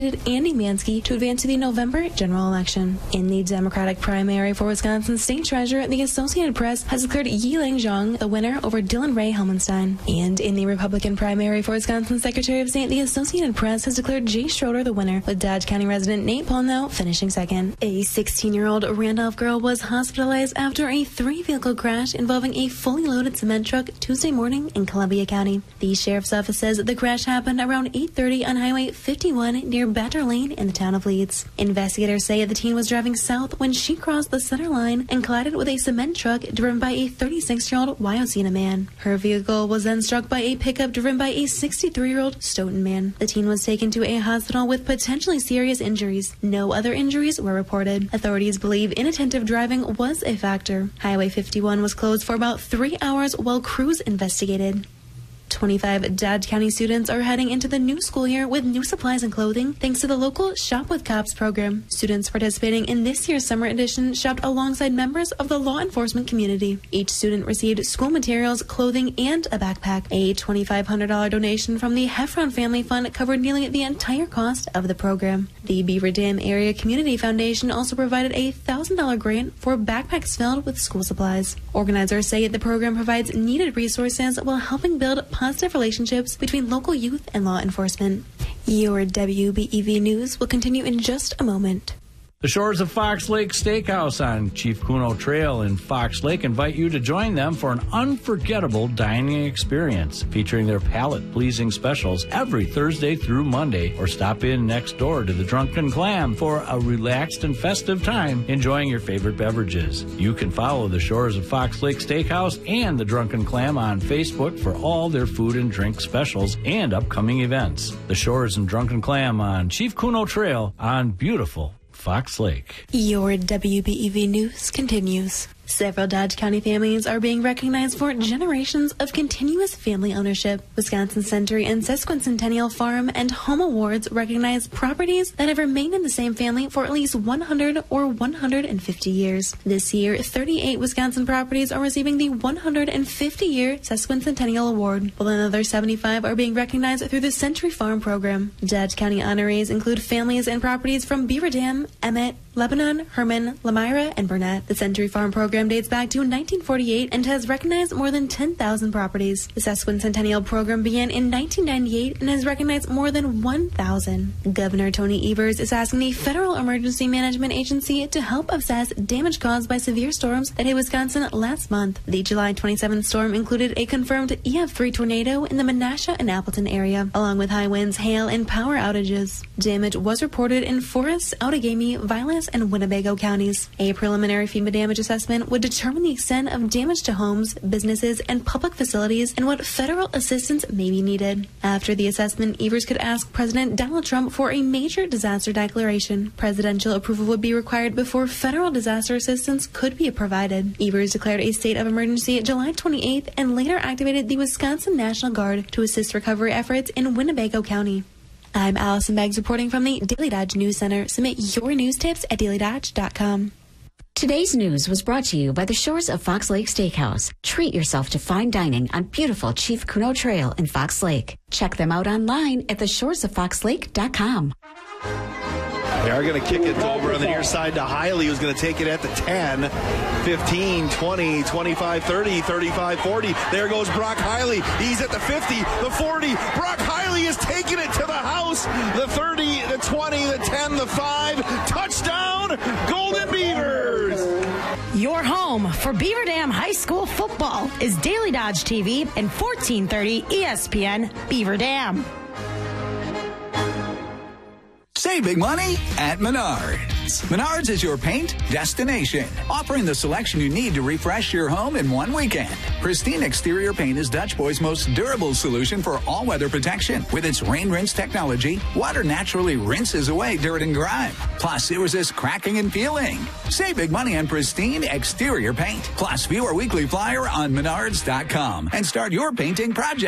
Andy Mansky to advance to the November general election. In the Democratic primary for Wisconsin State Treasurer, the Associated Press has declared Yiling Zhang the winner over Dylan Ray Helmenstein. And in the Republican primary for Wisconsin Secretary of State, the Associated Press has declared Jay Schroeder the winner, with Dodge County resident Nate Polno finishing second. A 16-year-old Randolph girl was hospitalized after a 3-vehicle crash involving a fully loaded cement truck Tuesday morning in Columbia County. The sheriff's office says the crash happened around 8:30 on Highway 51 near Badger Lane in the town of Leeds. Investigators say the teen was driving south when she crossed the center line and collided with a cement truck driven by a 36-year-old Wyocena man. Her vehicle was then struck by a pickup driven by a 63-year-old Stoughton man. The teen was taken to a hospital with potentially serious injuries. No other injuries were reported. Authorities believe inattentive driving was a factor. Highway 51 was closed for about 3 hours while crews investigated. 25 Dodge County students are heading into the new school year with new supplies and clothing thanks to the local Shop with Cops program. Students participating in this year's summer edition shopped alongside members of the law enforcement community. Each student received school materials, clothing, and a backpack. A $2,500 donation from the Heffron Family Fund covered nearly the entire cost of the program. The Beaver Dam Area Community Foundation also provided a $1,000 grant for backpacks filled with school supplies. Organizers say the program provides needed resources while helping build positive relationships between local youth and law enforcement. Your WBEV News will continue in just a moment. The Shores of Fox Lake Steakhouse on Chief Kuno Trail in Fox Lake invite you to join them for an unforgettable dining experience featuring their palate-pleasing specials every Thursday through Monday, or stop in next door to the Drunken Clam for a relaxed and festive time enjoying your favorite beverages. You can follow the Shores of Fox Lake Steakhouse and the Drunken Clam on Facebook for all their food and drink specials and upcoming events. The Shores and Drunken Clam on Chief Kuno Trail on beautiful Fox Lake. Your WBEV News continues. Several Dodge County families are being recognized for generations of continuous family ownership. Wisconsin Century and Sesquicentennial Farm and Home Awards recognize properties that have remained in the same family for at least 100 or 150 years. This year, 38 Wisconsin properties are receiving the 150-year Sesquicentennial Award, while another 75 are being recognized through the Century Farm program. Dodge County honorees include families and properties from Beaver Dam, Emmett, Lebanon, Herman, Lamira, and Burnett. The Century Farm program dates back to 1948 and has recognized more than 10,000 properties. The Sesquicentennial program began in 1998 and has recognized more than 1,000. Governor Tony Evers is asking the Federal Emergency Management Agency to help assess damage caused by severe storms that hit Wisconsin last month. The July 27th storm included a confirmed EF3 tornado in the Menasha and Appleton area, along with high winds, hail, and power outages. Damage was reported in Forest, Outagamie, Vilas, and Winnebago counties. A preliminary FEMA damage assessment would determine the extent of damage to homes, businesses, and public facilities and what federal assistance may be needed. After the assessment, Evers could ask President Donald Trump for a major disaster declaration. Presidential approval would be required before federal disaster assistance could be provided. Evers declared a state of emergency July 28th and later activated the Wisconsin National Guard to assist recovery efforts in Winnebago County. I'm Allison Beggs reporting from the Daily Dodge News Center. Submit your news tips at dailydodge.com. Today's news was brought to you by the Shores of Fox Lake Steakhouse. Treat yourself to fine dining on beautiful Chief Kuno Trail in Fox Lake. Check them out online at theshoresoffoxlake.com. They are going to kick it over on the near side to Hiley, who's going to take it at the 10, 15, 20, 25, 30, 35, 40. There goes Brock Hiley. He's at the 50, the 40. Brock Hiley is taking it to the house. The 30, the 20, the 10, the 5. Touchdown, Golden Beavers. Your home for Beaver Dam High School football is Daily Dodge TV and 1430 ESPN Beaver Dam. Save big money at Menards. Menards is your paint destination, offering the selection you need to refresh your home in one weekend. Pristine Exterior Paint is Dutch Boy's most durable solution for all-weather protection. With its rain rinse technology, water naturally rinses away dirt and grime. Plus, it resists cracking and peeling. Save big money on Pristine Exterior Paint. Plus, view our weekly flyer on Menards.com and start your painting project.